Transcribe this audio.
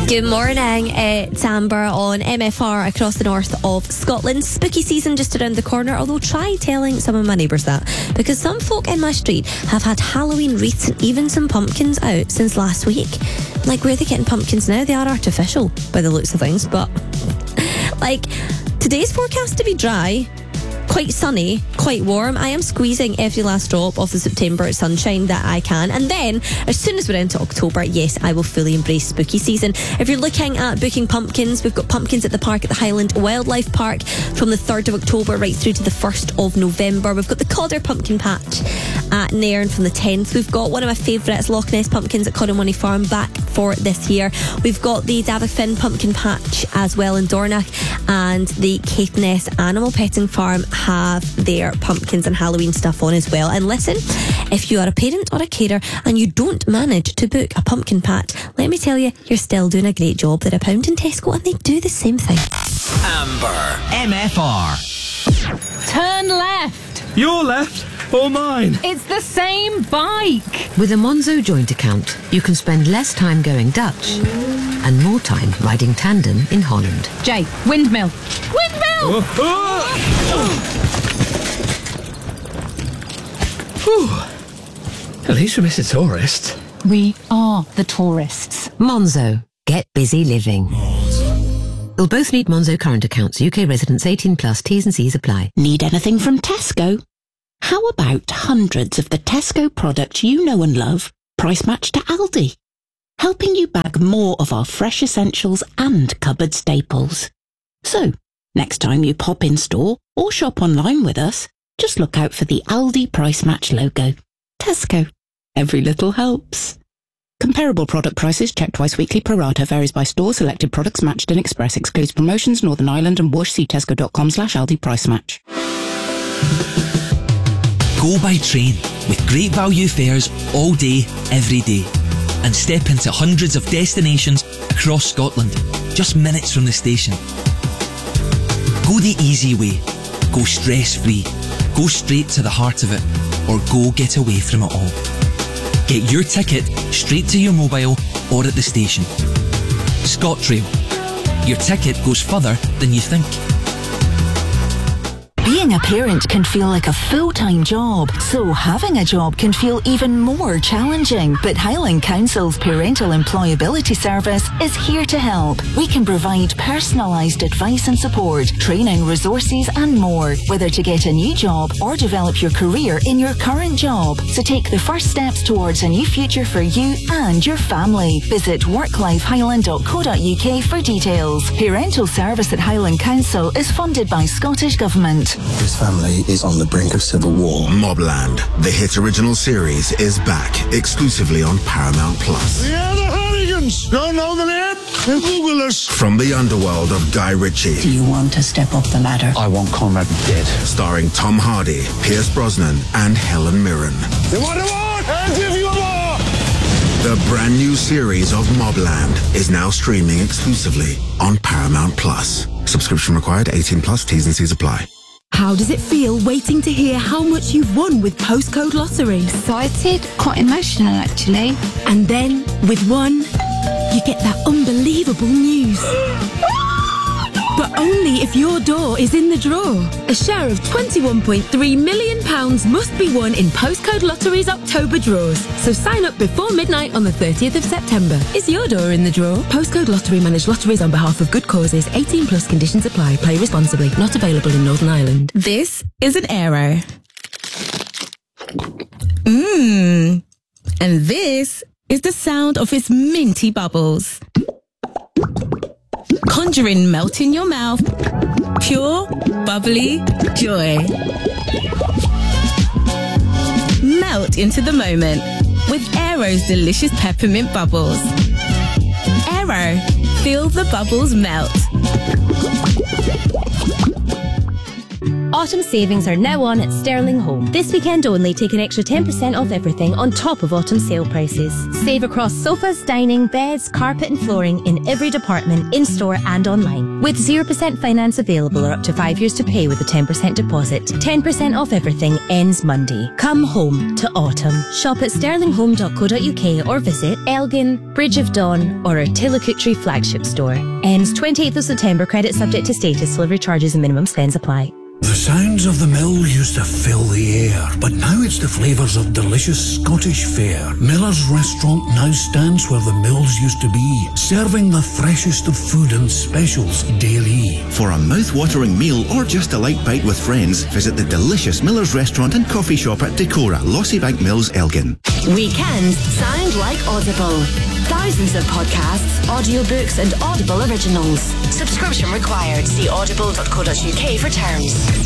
Good morning, it's Amber on MFR across the north of Scotland. Spooky season just around the corner, although try telling some of my neighbours that, because some folk in my street have had Halloween wreaths and even some pumpkins out since last week. Like, where are they getting pumpkins now? They are artificial by the looks of things, but like, today's forecast to be dry, quite sunny, quite warm. I am squeezing every last drop of the September sunshine that I can. And then, as soon as we're into October, yes, I will fully embrace spooky season. If you're looking at booking pumpkins, we've got pumpkins at the park at the Highland Wildlife Park from the 3rd of October right through to the 1st of November. We've got the Codder Pumpkin Patch at Nairn from the 10th. We've got one of my favourites, Loch Ness Pumpkins at Connemara Farm, back for this year. We've got the Davagfinn Pumpkin Patch as well in Dornoch, and the Caithness Animal Petting Farm have their pumpkins and Halloween stuff on as well. And listen, if you are a parent or a carer and you don't manage to book a pumpkin patch, let me tell you, you're still doing a great job. They're £1 in Tesco and they do the same thing. Amber, MFR. Turn left. Your left or mine? It's the same bike. With a Monzo joint account, you can spend less time going Dutch and more time riding tandem in Holland. Jay, windmill. Windmill! At least we miss a tourist. We are the tourists. Monzo. Get busy living. You'll both need Monzo current accounts. UK residents 18 plus. T's and C's apply. Need anything from Tesco? How about hundreds of the Tesco products you know and love, price matched to Aldi? Helping you bag more of our fresh essentials and cupboard staples. So, next time you pop in store or shop online with us, just look out for the Aldi price match logo. Tesco. Every little helps. Comparable product prices checked twice weekly pro rata, varies by store, selected products matched in Express, excludes promotions, Northern Ireland and Whoosh. See tesco.com/Aldi price match. Go by train with great value fares all day, every day. And step into hundreds of destinations across Scotland, just minutes from the station. Go the easy way. Go stress-free. Go straight to the heart of it. Or go get away from it all. Get your ticket straight to your mobile or at the station. ScotRail. Your ticket goes further than you think. Being a parent can feel like a full-time job, so having a job can feel even more challenging. But Highland Council's Parental Employability Service is here to help. We can provide personalised advice and support, training, resources and more, whether to get a new job or develop your career in your current job. So take the first steps towards a new future for you and your family. Visit worklifehighland.co.uk for details. Parental service at Highland Council is funded by Scottish Government. This family is on the brink of civil war. Mobland, the hit original series, is back exclusively on Paramount Plus. We are the Hardigans. Don't know the name? Then Google us. From the underworld of Guy Ritchie. Do you want to step up the ladder? I want Conrad dead. Starring Tom Hardy, Pierce Brosnan, and Helen Mirren. You want a war? I'll give you a war. The brand new series of Mobland is now streaming exclusively on Paramount Plus. Subscription required, 18 plus, T's and C's apply. How does it feel waiting to hear how much you've won with Postcode Lottery? Excited, quite emotional actually. And then, with one, you get that unbelievable news. But only if your door is in the draw. A share of £21.3 million must be won in Postcode Lottery's October draws. So sign up before midnight on the 30th of September. Is your door in the draw? Postcode Lottery manage lotteries on behalf of good causes. 18 plus conditions apply. Play responsibly. Not available in Northern Ireland. This is an Aero. And this is the sound of its minty bubbles. Conjuring melt in your mouth. Pure, bubbly joy. Melt into the moment with Aero's delicious peppermint bubbles. Aero, feel the bubbles melt. Autumn savings are now on at Sterling Home. This weekend only, take an extra 10% off everything on top of autumn sale prices. Save across sofas, dining, beds, carpet and flooring in every department, in-store and online. With 0% finance available or up to 5 years to pay with a 10% deposit. 10% off everything ends Monday. Come home to autumn. Shop at sterlinghome.co.uk or visit Elgin, Bridge of Dawn or our Tillicootree flagship store. Ends 28th of September. Credit subject to status. Delivery charges and minimum spends apply. The sounds of the mill used to fill the air, but now it's the flavours of delicious Scottish fare. Miller's Restaurant now stands where the mills used to be, serving the freshest of food and specials daily. For a mouth-watering meal or just a light bite with friends, visit the delicious Miller's Restaurant and Coffee Shop at Decora, Lossybank Mills, Elgin. Weekends sound like Audible. Thousands of podcasts, audiobooks and Audible originals. Subscription required. See audible.co.uk for terms.